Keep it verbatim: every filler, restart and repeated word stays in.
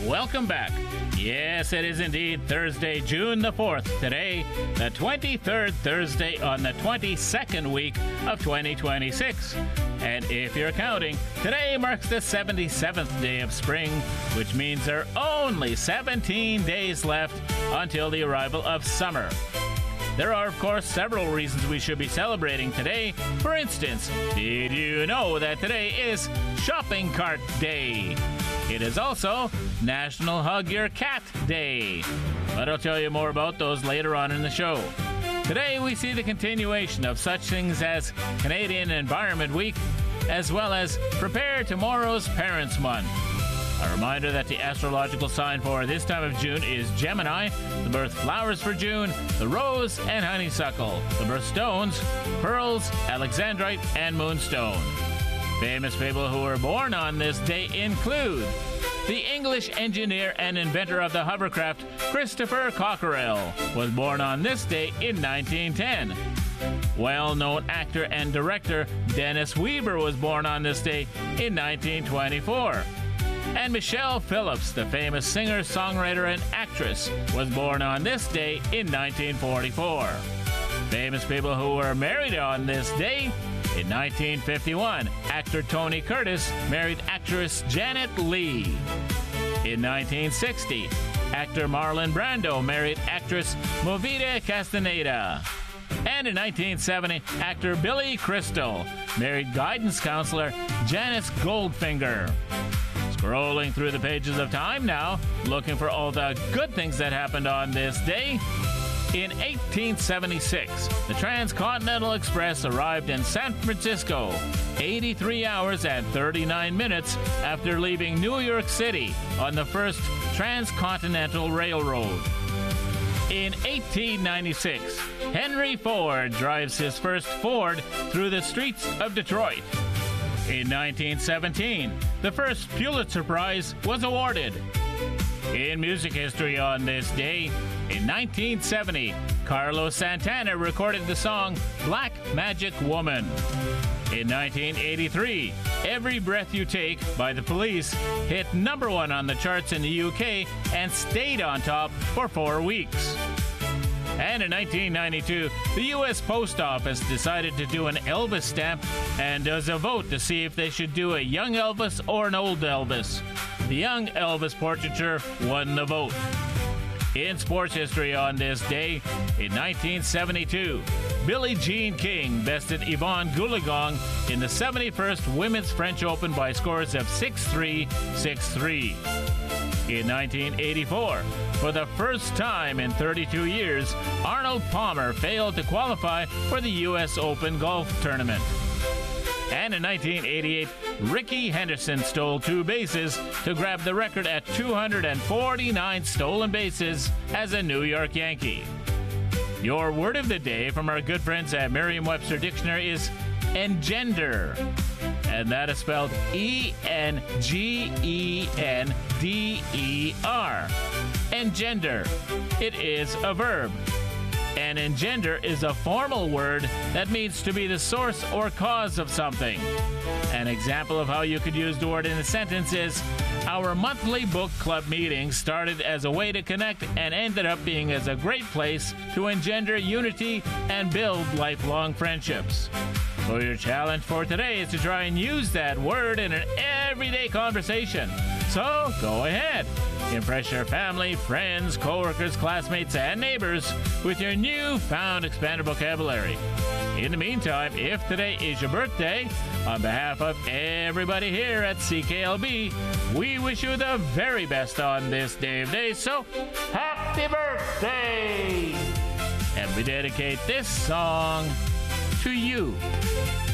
welcome back. Yes, it is indeed Thursday, June the fourth. Today, the twenty-third Thursday on the twenty-second week of twenty twenty-six. And if you're counting, today marks the seventy-seventh day of spring, which means there are only seventeen days left until the arrival of summer. There are, of course, several reasons we should be celebrating today. For instance, did you know that today is Shopping Cart Day? It is also National Hug Your Cat Day. But I'll tell you more about those later on in the show. Today we see the continuation of such things as Canadian Environment Week, as well as Prepare Tomorrow's Parents Month. A reminder that the astrological sign for this time of June is Gemini. The birth flowers for June, the rose and honeysuckle. The birth stones, pearls, alexandrite, and moonstone. Famous people who were born on this day include the English engineer and inventor of the hovercraft, Christopher Cockerell, was born on this day in nineteen ten. Well-known actor and director Dennis Weaver was born on this day in nineteen twenty-four. And Michelle Phillips, the famous singer, songwriter, and actress, was born on this day in nineteen forty-four. Famous people who were married on this day: in nineteen fifty-one, actor Tony Curtis married actress Janet Leigh. In nineteen sixty, actor Marlon Brando married actress Movida Castaneda. And in nineteen seventy, actor Billy Crystal married guidance counselor Janice Goldfinger. Scrolling through the pages of time now, looking for all the good things that happened on this day. In eighteen seventy-six, the Transcontinental Express arrived in San Francisco eighty-three hours and thirty-nine minutes after leaving New York City on the first Transcontinental Railroad. In eighteen ninety-six, Henry Ford drives his first Ford through the streets of Detroit. In nineteen seventeen, the first Pulitzer Prize was awarded. In music history on this day, in nineteen seventy, Carlos Santana recorded the song Black Magic Woman. In nineteen eighty-three, Every Breath You Take by The Police hit number one on the charts in the U K and stayed on top for four weeks. And in nineteen ninety-two, the U S Post Office decided to do an Elvis stamp and does a vote to see if they should do a young Elvis or an old Elvis. The young Elvis portraiture won the vote. In sports history on this day, in nineteen seventy-two, Billie Jean King bested Yvonne Goolagong in the seventy-first Women's French Open by scores of six three, six three. In nineteen eighty-four, for the first time in thirty-two years, Arnold Palmer failed to qualify for the U S Open golf tournament. And in nineteen eighty-eight, Rickey Henderson stole two bases to grab the record at two hundred forty-nine stolen bases as a New York Yankee. Your word of the day from our good friends at Merriam-Webster Dictionary is engender. And that is spelled E N G E N D E R. Engender. It is a verb. And engender is a formal word that means to be the source or cause of something. An example of how you could use the word in a sentence is, our monthly book club meeting started as a way to connect and ended up being as a great place to engender unity and build lifelong friendships. So your challenge for today is to try and use that word in an everyday conversation. So go ahead. Impress your family, friends, coworkers, classmates, and neighbors with your newfound expanded vocabulary. In the meantime, if today is your birthday, on behalf of everybody here at C K L B, we wish you the very best on this day of days. So, happy birthday! And we dedicate this song to you.